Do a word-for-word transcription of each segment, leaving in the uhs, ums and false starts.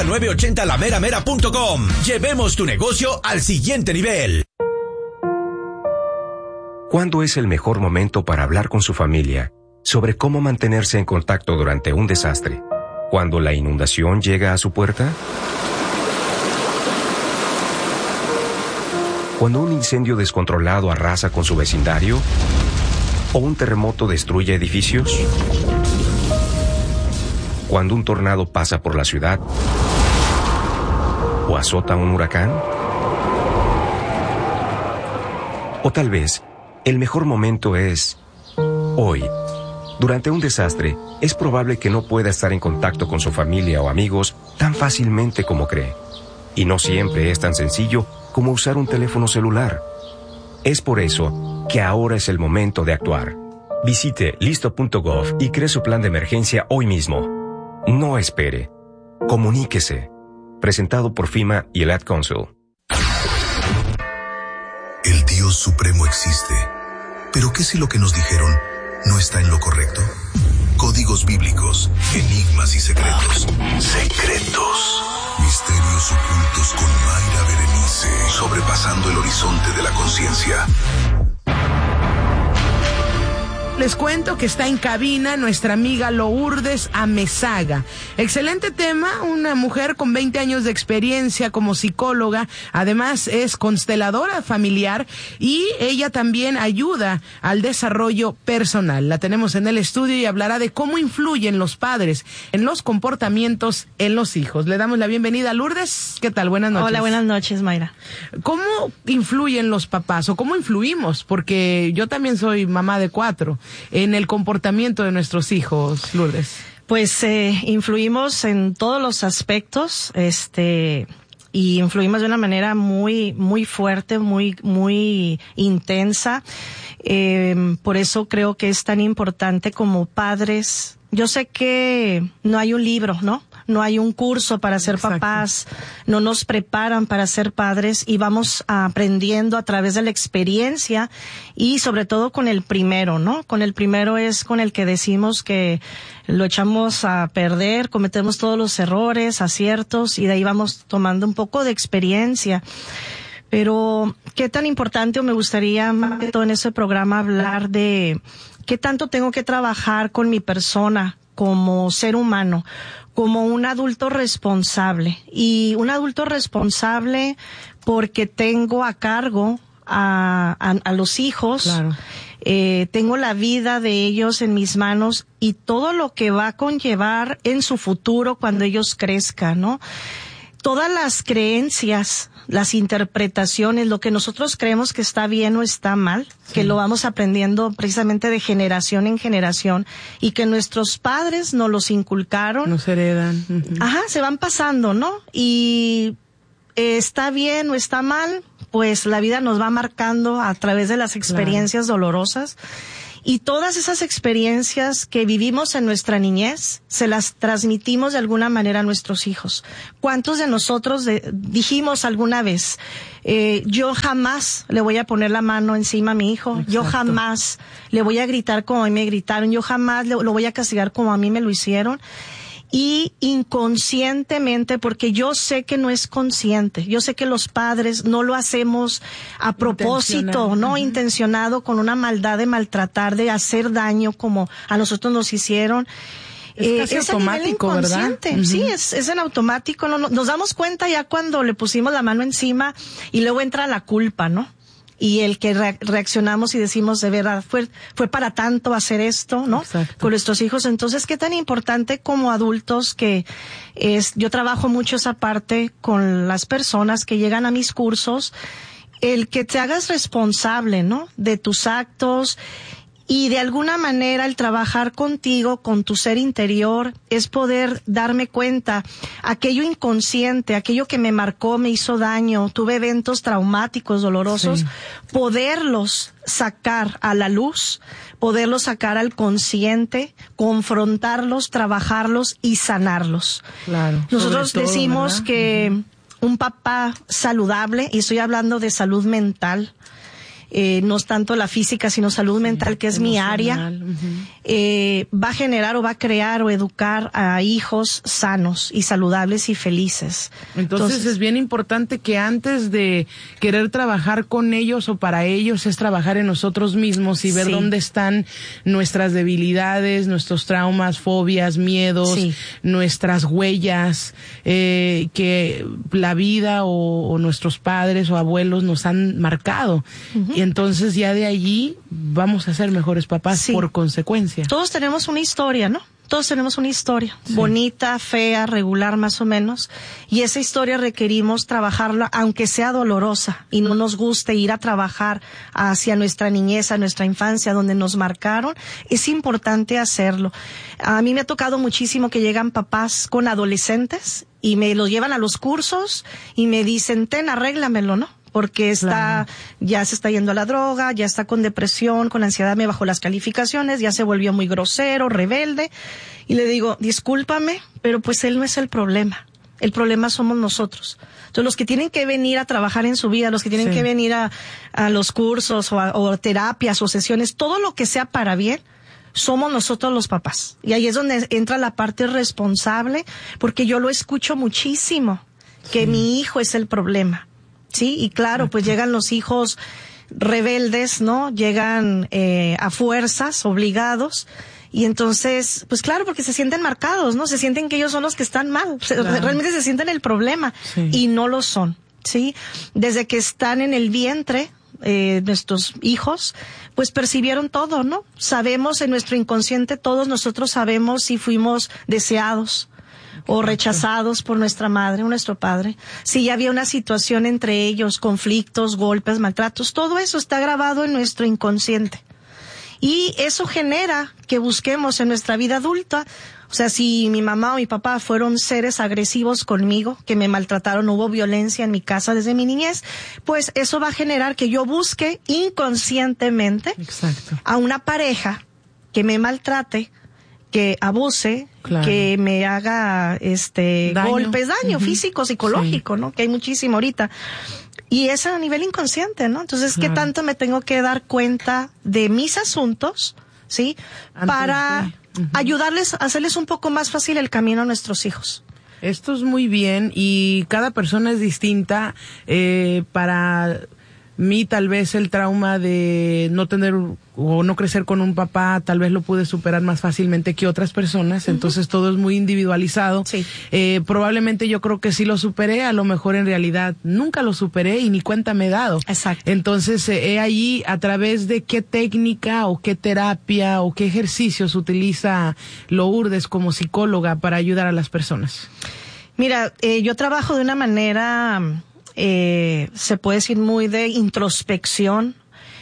nueve ochenta la mera mera punto com. Llevemos tu negocio al siguiente nivel. ¿Cuándo es el mejor momento para hablar con su familia sobre cómo mantenerse en contacto durante un desastre? ¿Cuando la inundación llega a su puerta? ¿Cuando un incendio descontrolado arrasa con su vecindario? ¿O un terremoto destruye edificios? ¿Cuando un tornado pasa por la ciudad? ¿O azota un huracán? O tal vez, el mejor momento es hoy. Durante un desastre, es probable que no pueda estar en contacto con su familia o amigos tan fácilmente como cree. Y no siempre es tan sencillo como usar un teléfono celular. Es por eso que ahora es el momento de actuar. Visite listo punto gov y cree su plan de emergencia hoy mismo. No espere. Comuníquese. Presentado por FEMA y el Ad Council. El Dios Supremo existe. ¿Pero qué si lo que nos dijeron no está en lo correcto? Códigos bíblicos, enigmas y secretos. Secretos. Misterios ocultos con Mayra Berenice. Sobrepasando el horizonte de la conciencia. Les cuento que está en cabina nuestra amiga Lourdes Amezaga. Excelente tema, una mujer con veinte años de experiencia como psicóloga, además es consteladora familiar y ella también ayuda al desarrollo personal. La tenemos en el estudio y hablará de cómo influyen los padres en los comportamientos en los hijos. Le damos la bienvenida a Lourdes. ¿Qué tal? Buenas noches. Hola, buenas noches, Mayra. ¿Cómo influyen los papás o cómo influimos? Porque yo también soy mamá de cuatro. En el comportamiento de nuestros hijos, Lourdes. Pues eh, influimos en todos los aspectos, este, y influimos de una manera muy, muy fuerte, muy, muy intensa. Eh, por eso creo que es tan importante como padres. Yo sé que no hay un libro, ¿no? No hay un curso para ser Exacto. papás, no nos preparan para ser padres y vamos aprendiendo a través de la experiencia y sobre todo con el primero, ¿no? Con el primero es con el que decimos que lo echamos a perder, cometemos todos los errores, aciertos y de ahí vamos tomando un poco de experiencia. Pero qué tan importante, o me gustaría más que todo en ese programa hablar de qué tanto tengo que trabajar con mi persona como ser humano, como un adulto responsable. Y un adulto responsable porque tengo a cargo a, a, a los hijos, claro. eh, tengo la vida de ellos en mis manos y todo lo que va a conllevar en su futuro cuando ellos crezcan, ¿no? Todas las creencias, las interpretaciones, lo que nosotros creemos que está bien o está mal, sí. que lo vamos aprendiendo precisamente de generación en generación y que nuestros padres nos los inculcaron. Nos heredan. Uh-huh. Ajá, se van pasando, ¿no? Y eh, está bien o está mal, pues la vida nos va marcando a través de las experiencias claro. dolorosas. Y todas esas experiencias que vivimos en nuestra niñez, se las transmitimos de alguna manera a nuestros hijos. ¿Cuántos de nosotros de, dijimos alguna vez, eh, yo jamás le voy a poner la mano encima a mi hijo, Exacto. yo jamás le voy a gritar como a mí me gritaron, yo jamás le, lo voy a castigar como a mí me lo hicieron? Y inconscientemente, porque yo sé que no es consciente, yo sé que los padres no lo hacemos a propósito, no uh-huh. intencionado, con una maldad de maltratar, de hacer daño como a nosotros nos hicieron. Es eh, casi es automático, ¿verdad? Uh-huh. Sí, es, es en automático. No, no, nos damos cuenta ya cuando le pusimos la mano encima y luego entra la culpa, ¿no? Y el que re- reaccionamos y decimos, de verdad, fue, fue para tanto hacer esto, ¿no? Exacto. Con nuestros hijos. Entonces, qué tan importante como adultos que es, yo trabajo mucho esa parte con las personas que llegan a mis cursos, el que te hagas responsable, ¿no? De tus actos. Y de alguna manera el trabajar contigo, con tu ser interior, es poder darme cuenta, aquello inconsciente, aquello que me marcó, me hizo daño, tuve eventos traumáticos, dolorosos, sí. poderlos sacar a la luz, poderlos sacar al consciente, confrontarlos, trabajarlos y sanarlos. Claro. Nosotros todo, decimos ¿verdad? que Uh-huh. un papá saludable, y estoy hablando de salud mental, Eh, no es tanto la física, sino salud mental, que es mi área. Uh-huh. eh, va a generar o va a crear o educar a hijos sanos y saludables y felices. Entonces, Entonces es bien importante que antes de querer trabajar con ellos o para ellos es trabajar en nosotros mismos y ver sí. dónde están nuestras debilidades, nuestros traumas, fobias, miedos, sí. nuestras huellas, eh, que la vida o, o nuestros padres o abuelos nos han marcado. Uh-huh. Y entonces ya de allí vamos a ser mejores papás sí. por consecuencia. Todos tenemos una historia, ¿no? Todos tenemos una historia, sí. bonita, fea, regular más o menos, y esa historia requerimos trabajarla, aunque sea dolorosa, y no nos guste ir a trabajar hacia nuestra niñez, a nuestra infancia, donde nos marcaron, es importante hacerlo. A mí me ha tocado muchísimo que llegan papás con adolescentes, y me los llevan a los cursos, y me dicen, ten, arréglamelo, ¿no? Porque está, claro. ya se está yendo a la droga, ya está con depresión, con ansiedad, me bajó las calificaciones, ya se volvió muy grosero, rebelde. Y le digo, discúlpame, pero pues él no es el problema. El problema somos nosotros. Entonces, los que tienen que venir a trabajar en su vida, los que tienen sí. que venir a, a los cursos o, a, o terapias o sesiones, todo lo que sea para bien, somos nosotros los papás. Y ahí es donde entra la parte responsable, porque yo lo escucho muchísimo, que sí. mi hijo es el problema. Sí, y claro, pues llegan los hijos rebeldes, ¿no? Llegan eh, a fuerzas, obligados, y entonces, pues claro, porque se sienten marcados, ¿no? Se sienten que ellos son los que están mal, claro. realmente se sienten el problema, sí. y no lo son, ¿sí? Desde que están en el vientre, eh, nuestros hijos, pues percibieron todo, ¿no? Sabemos en nuestro inconsciente, todos nosotros sabemos si fuimos deseados, o rechazados por nuestra madre o nuestro padre, si ya había una situación entre ellos, conflictos, golpes, maltratos, todo eso está grabado en nuestro inconsciente. Y eso genera que busquemos en nuestra vida adulta, o sea, si mi mamá o mi papá fueron seres agresivos conmigo, que me maltrataron, hubo violencia en mi casa desde mi niñez, pues eso va a generar que yo busque inconscientemente Exacto. a una pareja que me maltrate, que abuse, claro. que me haga este daño. golpes, daño uh-huh. físico, psicológico, sí. ¿no? Que hay muchísimo ahorita. Y es a nivel inconsciente, ¿no? Entonces, claro. ¿qué tanto me tengo que dar cuenta de mis asuntos, sí? Antes para de... uh-huh. ayudarles, hacerles un poco más fácil el camino a nuestros hijos. Esto es muy bien y cada persona es distinta. Eh, para mí tal vez el trauma de no tener o no crecer con un papá, tal vez lo pude superar más fácilmente que otras personas, uh-huh. entonces todo es muy individualizado. Sí. Eh, probablemente yo creo que sí lo superé, a lo mejor en realidad nunca lo superé y ni cuenta me he dado. Exacto. Entonces, eh, he ahí a través de qué técnica o qué terapia o qué ejercicios utiliza Lourdes como psicóloga para ayudar a las personas. Mira, eh, yo trabajo de una manera, eh, se puede decir muy de introspección.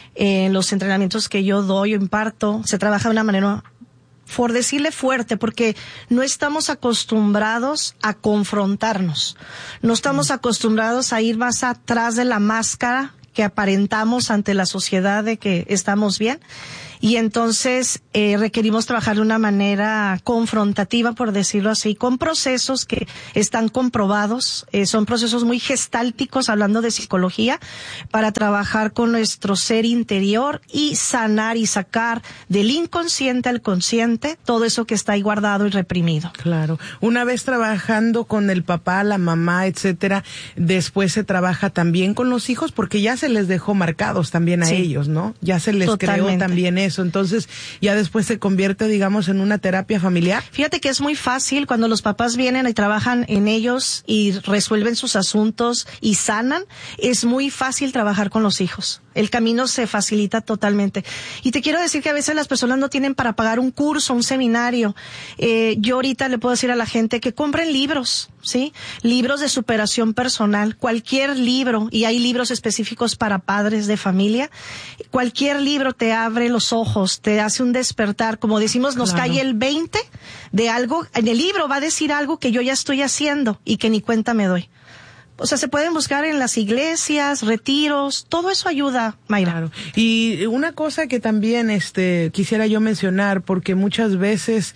En los entrenamientos que yo doy o imparto, se trabaja de una manera, por decirle fuerte, porque no estamos acostumbrados a confrontarnos. No estamos acostumbrados a ir más atrás de la máscara que aparentamos ante la sociedad de que estamos bien. Y entonces eh, requerimos trabajar de una manera confrontativa, por decirlo así, con procesos que están comprobados, eh, son procesos muy gestálticos, hablando de psicología, para trabajar con nuestro ser interior y sanar y sacar del inconsciente al consciente todo eso que está ahí guardado y reprimido. Claro. Una vez trabajando con el papá, la mamá, etcétera, después se trabaja también con los hijos, porque ya se les dejó marcados también a sí. ellos, ¿no? Ya se les Totalmente. creó también eso. Eso, entonces ya después se convierte, digamos, en una terapia familiar. Fíjate que es muy fácil cuando los papás vienen y trabajan en ellos y resuelven sus asuntos y sanan, es muy fácil trabajar con los hijos. El camino se facilita totalmente. Y te quiero decir que a veces las personas no tienen para pagar un curso, un seminario. Eh, yo ahorita le puedo decir a la gente que compren libros, ¿sí? Libros de superación personal, cualquier libro, y hay libros específicos para padres de familia. Cualquier libro te abre los ojos, te hace un despertar. Como decimos, nos claro. cae el veinte de algo. En el libro va a decir algo que yo ya estoy haciendo y que ni cuenta me doy. O sea, se pueden buscar en las iglesias, retiros, todo eso ayuda, Mayra. Claro. Y una cosa que también este quisiera yo mencionar, porque muchas veces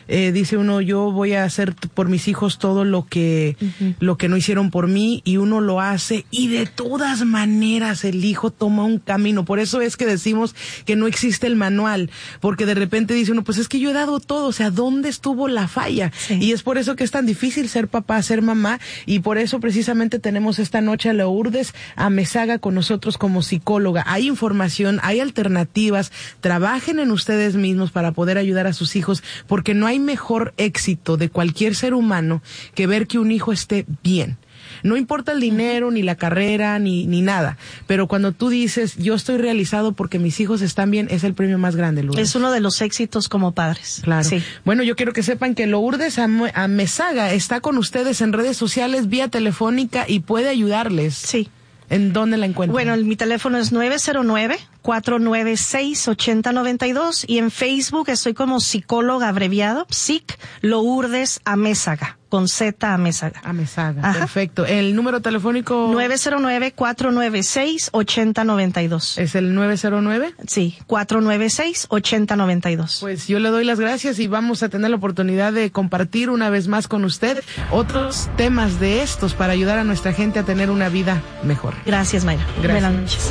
eh, dice uno, yo voy a hacer por mis hijos todo lo que, uh-huh. lo que no hicieron por mí, y uno lo hace, y de todas maneras el hijo toma un camino. Por eso es que decimos que no existe el manual, porque de repente dice uno, pues es que yo he dado todo, o sea, ¿dónde estuvo la falla? Sí. Y es por eso que es tan difícil ser papá, ser mamá, y por eso precisamente tenemos esta noche a Lourdes Amezaga con nosotros como psicóloga. Hay información, hay alternativas, trabajen en ustedes mismos para poder ayudar a sus hijos, porque no hay mejor éxito de cualquier ser humano que ver que un hijo esté bien. No importa el dinero, ni la carrera, ni, ni nada, pero cuando tú dices, yo estoy realizado porque mis hijos están bien, es el premio más grande, Lourdes. Es uno de los éxitos como padres. Claro. Sí. Bueno, yo quiero que sepan que Lourdes Amezaga está con ustedes en redes sociales, vía telefónica, y puede ayudarles. Sí. ¿En dónde la encuentran? Bueno, mi teléfono es nueve cero nueve, cuatro nueve seis, ocho cero nueve dos, y en Facebook estoy como psicóloga abreviado, Psic Lourdes Amezaga, con Z Amezaga. Amezaga, ajá. Perfecto. ¿El número telefónico? nueve cero nueve, cuatro nueve seis, ocho cero nueve dos. ¿Es el nueve cero nueve? Sí, cuatro nueve seis, ocho cero nueve dos. Pues yo le doy las gracias y vamos a tener la oportunidad de compartir una vez más con usted otros temas de estos para ayudar a nuestra gente a tener una vida mejor. Gracias, Mayra. Gracias. Buenas noches.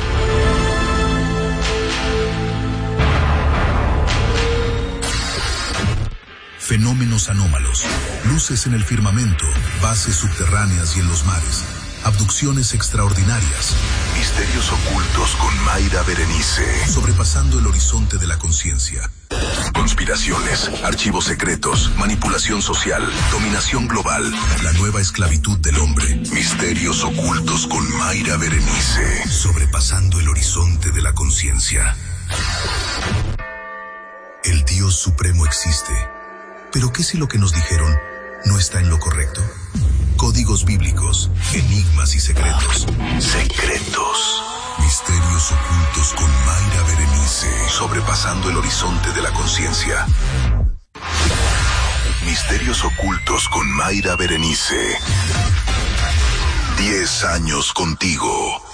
Fenómenos anómalos, luces en el firmamento, bases subterráneas y en los mares, abducciones extraordinarias, misterios ocultos con Mayra Berenice, sobrepasando el horizonte de la conciencia. Conspiraciones, archivos secretos, manipulación social, dominación global, la nueva esclavitud del hombre, misterios ocultos con Mayra Berenice, sobrepasando el horizonte de la conciencia. El Dios Supremo existe. ¿Pero qué si lo que nos dijeron no está en lo correcto? Códigos bíblicos, enigmas y secretos. Secretos. Misterios ocultos con Mayra Berenice, sobrepasando el horizonte de la conciencia. Misterios ocultos con Mayra Berenice. Diez años contigo.